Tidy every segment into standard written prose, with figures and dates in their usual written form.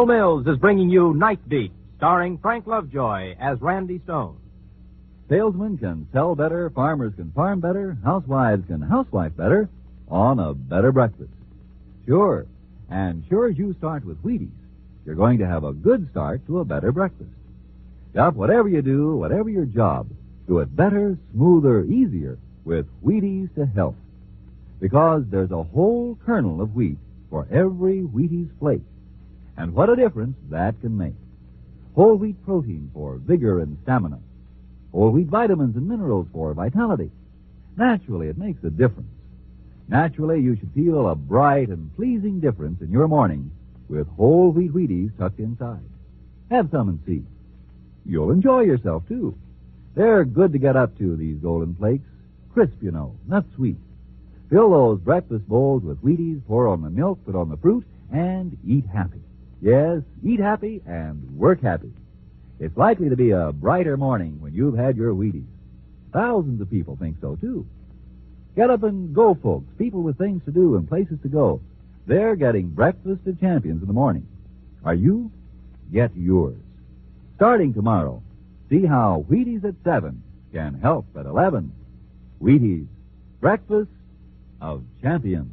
Bill Mills is bringing you Night Beat, starring Frank Lovejoy as Randy Stone. Salesmen can sell better, farmers can farm better, housewives can housewife better on a better breakfast. Sure, and sure as you start with Wheaties, you're going to have a good start to a better breakfast. Yep, whatever you do, whatever your job, do it better, smoother, easier with Wheaties to help. Because there's a whole kernel of wheat for every Wheaties flake. And what a difference that can make. Whole wheat protein for vigor and stamina. Whole wheat vitamins and minerals for vitality. Naturally, it makes a difference. Naturally, you should feel a bright and pleasing difference in your morning with whole wheat Wheaties tucked inside. Have some and see. You'll enjoy yourself, too. They're good to get up to, these golden flakes. Crisp, you know, not sweet. Fill those breakfast bowls with Wheaties, pour on the milk, put on the fruit, and eat happy. Yes, eat happy and work happy. It's likely to be a brighter morning when you've had your Wheaties. Thousands of people think so, too. Get up and go, folks. People with things to do and places to go. They're getting breakfast of champions in the morning. Are you? Get yours. Starting tomorrow, see how Wheaties at 7 can help at 11. Wheaties, breakfast of champions.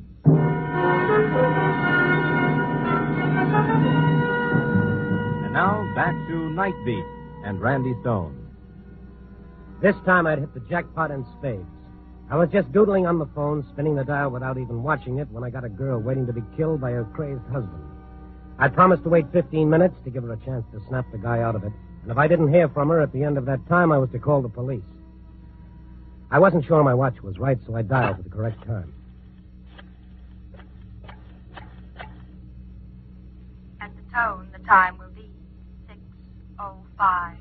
And now, back to Night Beat and Randy Stone. This time I'd hit the jackpot in spades. I was just doodling on the phone, spinning the dial without even watching it, when I got a girl waiting to be killed by her crazed husband. I promised to wait 15 minutes to give her a chance to snap the guy out of it. And if I didn't hear from her at the end of that time, I was to call the police. I wasn't sure my watch was right, so I dialed at the correct time. At the tone, the time will be 6:05.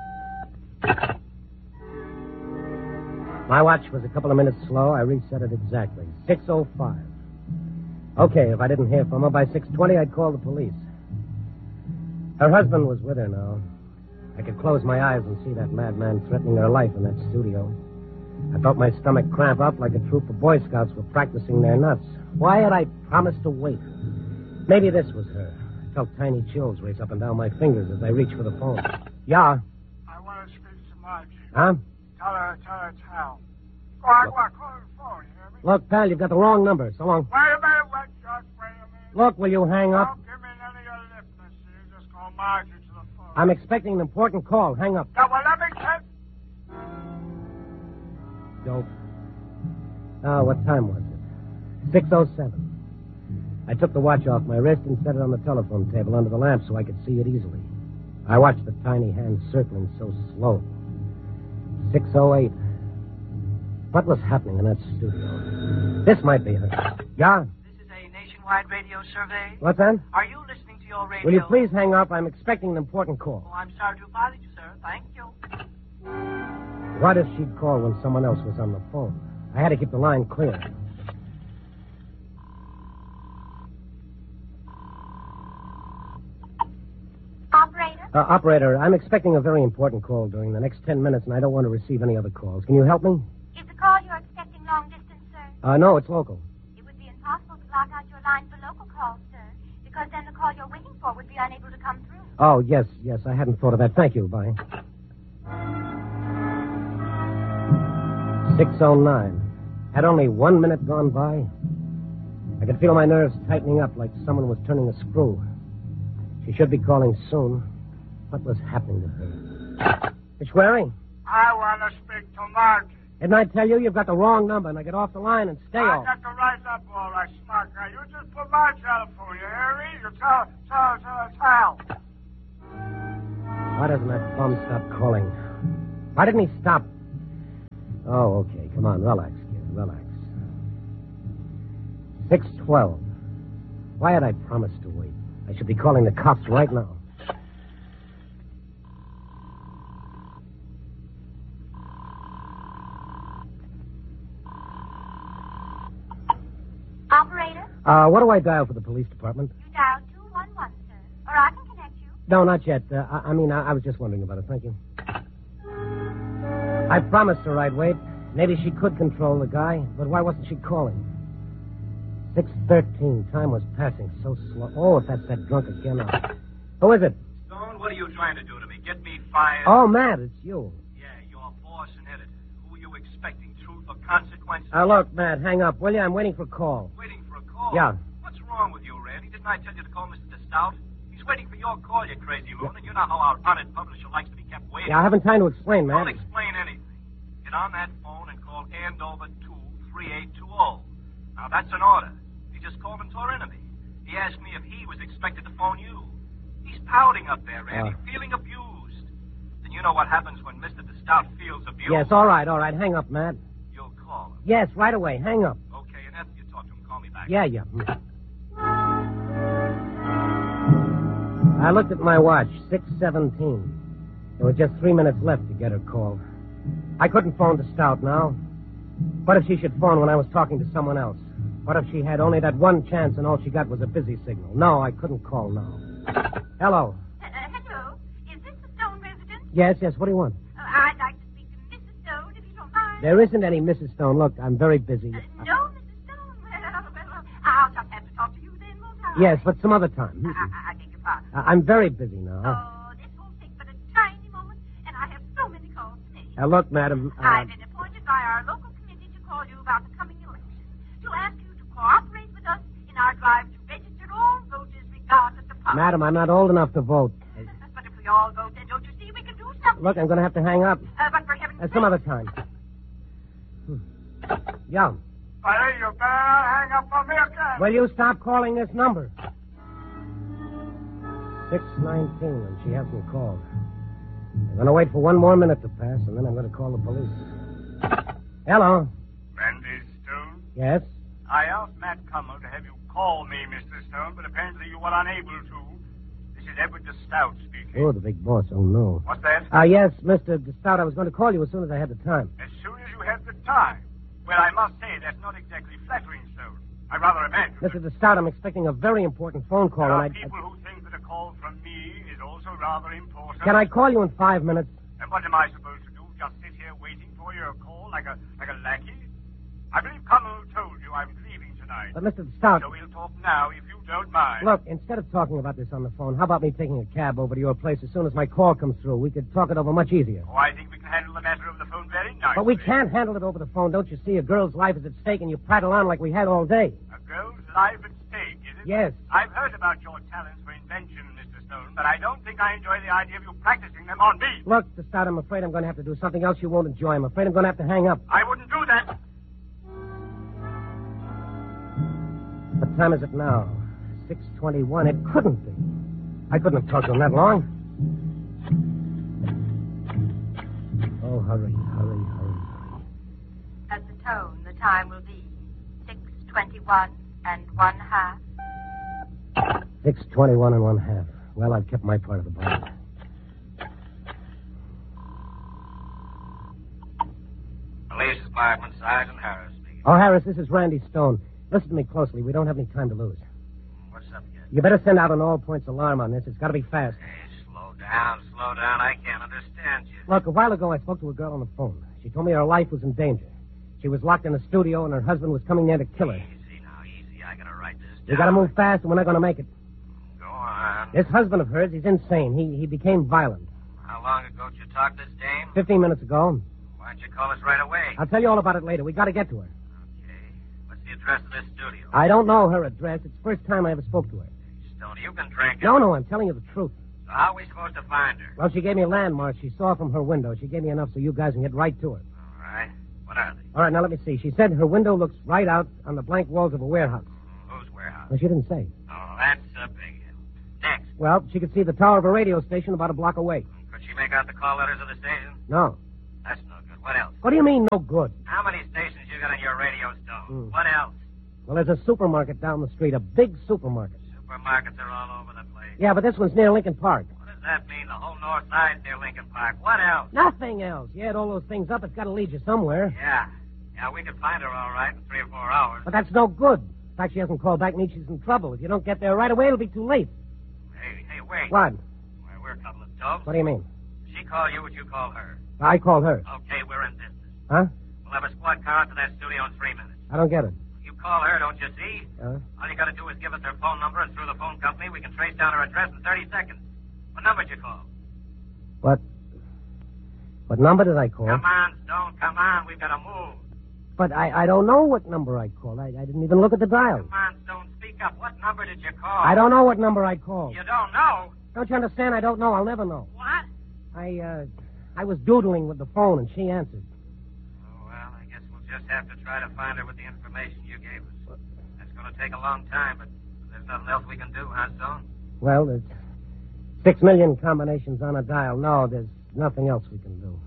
My watch was a couple of minutes slow. I reset it exactly. 6:05. Okay, if I didn't hear from her by 6:20, I'd call the police. Her husband was with her now. I could close my eyes and see that madman threatening her life in that studio. I felt my stomach cramp up like a troop of Boy Scouts were practicing their nuts. Why had I promised to wait? Maybe this was her. I felt tiny chills race up and down my fingers as I reached for the phone. Yeah? I want to speak to Margie. Huh? Tell her it's Hal. Go on, call her phone, you hear me? Look, pal, you've got the wrong number. So long. Wait a minute, just wait a minute. Look, will you hang up? Don't give me none of your lip, mister. You just call Margie to the phone. I'm expecting an important call. Hang up. Yeah, well, let me check. Dope. Oh, what time was it? 6:07. I took the watch off my wrist and set it on the telephone table under the lamp so I could see it easily. I watched the tiny hand circling so slow. 6:08. What was happening in that studio? This might be her. Yeah? This is a nationwide radio survey. What's that? Are you listening to your radio? Will you please hang up? I'm expecting an important call. Oh, I'm sorry to bother you, sir. Thank you. What if she'd call when someone else was on the phone? I had to keep the line clear. Operator? Operator, I'm expecting a very important call during the next 10 minutes, and I don't want to receive any other calls. Can you help me? Is the call you're expecting long distance, sir? No, it's local. It would be impossible to block out your line for local calls, sir, because then the call you're waiting for would be unable to come through. Oh, yes, I hadn't thought of that. Thank you. Bye. 6:09. Had only 1 minute gone by. I could feel my nerves tightening up like someone was turning a screw. She should be calling soon. What was happening to her? Miss Waring? I want to speak to Margie. Didn't I tell you you've got the wrong number? And I get off the line and stay I off. got to rise up all right, smart guy. You just put Margie on the phone, you hear me? You tell it's Hal. Why doesn't that bum stop calling? Why didn't he stop? Oh, okay. Come on, relax, kid. Relax. 6:12. Why had I promised to wait? I should be calling the cops right now. Operator? What do I dial for the police department? You dial 211, sir. Or I can connect you. No, not yet. I was just wondering about it. Thank you. I promised her I'd wait. Maybe she could control the guy, but why wasn't she calling? 6:13. Time was passing so slow. Oh, if that's that drunk again. Who is it? Stone, what are you trying to do to me? Get me fired? Oh, Matt, it's you. Yeah, your boss and editor. Who are you expecting? Truth or consequences? Look, Matt, hang up, will you? I'm waiting for a call. Waiting for a call? Yeah. What's wrong with you, Randy? Didn't I tell you to call Mr. DeStout? He's waiting for your call, you crazy loon, and you know how our honored publisher likes to be kept waiting. Yeah, I haven't time to explain, Matt. Don't explain anything. Get on that phone and call Andover 23820. Now, that's an order. He just called and tore into me. He asked me if he was expected to phone you. He's pouting up there, Randy, feeling abused. And you know what happens when Mr. DeStout feels abused? Yes, all right. Hang up, Matt. You'll call him. Yes, right away. Hang up. Okay, and after you talk to him, call me back. Yeah. I looked at my watch, 6:17. There was just 3 minutes left to get her call. I couldn't phone DeStout now. What if she should phone when I was talking to someone else? What if she had only that one chance and all she got was a busy signal? No, I couldn't call now. Hello. Hello. Is this the Stone residence? Yes, what do you want? I'd like to speak to Mrs. Stone, if you don't mind. There isn't any Mrs. Stone. Look, I'm very busy. No, Mrs. Stone. Well, I'll just have to talk to you then, won't I? Yes, but some other time. I beg your pardon. I'm very busy now. Oh, this won't take but a tiny moment, and I have so many calls to make. Look, madam. I've been appointed by our local committee to call you about the coming election, to ask you to cooperate with us in our drive to register all voters regardless of party. Madam, I'm not old enough to vote. But if we all vote, then don't you see we can do something? Look, I'm going to have to hang up. But for heaven's sake... Some other time. Yeah. Hey, you better hang up on me again. Will you stop calling this number? 6:19, and she hasn't called. I'm going to wait for 1 more minute to pass, and then I'm going to call the police. Hello. Randy Stone? Yes? I asked Matt Cummel to have you call me, Mr. Stone, but apparently you were unable to. This is Edward DeStout speaking. Oh, the big boss. Oh, no. What's that? Yes, Mr. DeStout. I was going to call you as soon as I had the time. As soon as you had the time. Well, I must say, that's not exactly flattering, Stone. I rather imagine. Mr. DeStout, I'm expecting a very important phone call. There are and people who think that a call from me is also rather important. Can I call you in 5 minutes? And what am I supposed to do? Just sit here waiting for your call like a lackey? I believe Cummel told you I was leaving tonight. But, Mr. DeStout... So we'll talk now, if you don't mind. Look, instead of talking about this on the phone, how about me taking a cab over to your place as soon as my call comes through? We could talk it over much easier. Oh, I think we can handle the matter over the phone very nicely. But we can't handle it over the phone. Don't you see? A girl's life is at stake, and you prattle on like we had all day. A girl's life at stake, is it? Yes. I've heard about your talents for invention, Mr. Stone, but I don't think I enjoy the idea of you practicing them on me. Look, DeStout, I'm afraid I'm going to have to do something else you won't enjoy. I'm afraid I'm going to have to hang up. I wouldn't do that. What time is it now? 6:21. It couldn't be. I couldn't have talked to him that long. Oh, hurry. At the tone, the time will be 6:21 and 1/2. 6:21 and 1/2. Well, I've kept my part of the bargain. Police Department, Sergeant Harris speaking. Oh, Harris, this is Randy Stone. Listen to me closely. We don't have any time to lose. What's up, kid? You better send out an all-points alarm on this. It's got to be fast. Hey, slow down. I can't understand you. Look, a while ago I spoke to a girl on the phone. She told me her life was in danger. She was locked in a studio and her husband was coming there to kill her. Easy now, easy. I gotta write this down. We got to move fast and we're not going to make it. Go on. This husband of hers, he's insane. He became violent. How long ago did you talk to this dame? 15 minutes ago. Why don't you call us right away? I'll tell you all about it later. We got to get to her. Okay. What's the address of this studio? I don't know her address. It's the first time I ever spoke to her. Stone, you've been drinking. No, I'm telling you the truth. So how are we supposed to find her? Well, she gave me a landmark she saw from her window. She gave me enough so you guys can get right to her. All right. What are they? All right, now let me see. She said her window looks right out on the blank walls of a warehouse. Whose warehouse? Well, she didn't say. Oh, that's a big hit. Next. Well, she could see the tower of a radio station about a block away. Could she make out the call letters of the station? No. That's no good. What else? What do you mean, no good? How many stations you got on your radio, Stone? What else? Well, there's a supermarket down the street, a big supermarket. Supermarkets are all over the place. Yeah, but this one's near Lincoln Park. What does that mean? The whole north side's near Lincoln Park. What else? Nothing else. You add all those things up, it's got to lead you somewhere. Yeah, we could find her all right in 3 or 4 hours. But that's no good. In fact, she hasn't called back, means she's in trouble. If you don't get there right away, it'll be too late. Hey, wait. What? Well, we're a couple of dogs. What do you mean? She call you, would you call her? I called her. Okay, we're in business. Huh? We'll have a squad car out to that studio in 3 minutes. I don't get it. You call her, don't you see? Huh? All you got to do is give us her phone number, and through the phone company, we can trace down her address in 30 seconds. number did you call? What number did I call? Come on, Stone, come on. We've got to move. But I don't know what number I called. I didn't even look at the dial. Come on, Stone, speak up. What number did you call? I don't know what number I called. You don't know? Don't you understand? I don't know. I'll never know. What? I was doodling with the phone, and she answered. Oh, well, I guess we'll just have to try to find her with the information you gave us. That's going to take a long time, but there's nothing else we can do, huh, Stone? Well, there's 6 million combinations on a dial. No, there's nothing else we can do.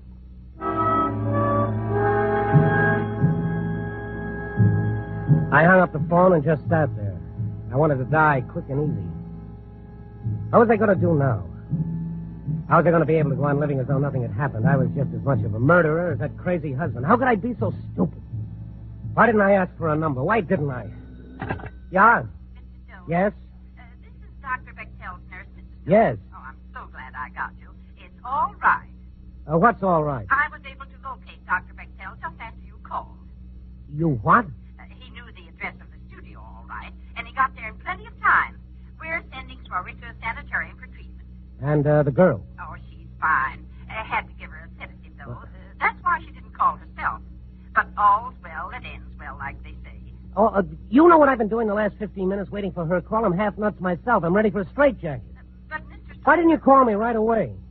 I hung up the phone and just sat there. I wanted to die quick and easy. What was I going to do now? How was I going to be able to go on living as though nothing had happened? I was just as much of a murderer as that crazy husband. How could I be so stupid? Why didn't I ask for a number? Why didn't I? Yeah? Mr. Stone. Yes? This is Dr. Bechtel's nurse, Mr. Stone. Yes. Oh, I'm so glad I got you. It's all right. What's all right? I was able to locate Dr. Bechtel just after you called. You what? He knew the address of the studio, all right, and he got there in plenty of time. We're sending Rory to a sanitarium for treatment. And the girl? Oh, she's fine. Had to give her a sedative, though. That's why she didn't call herself. But all's well that ends well, like they say. Oh, you know what I've been doing the last 15 minutes waiting for her call? I'm half nuts myself. I'm ready for a straitjacket. But, Mr. Stone... Why didn't you call me right away?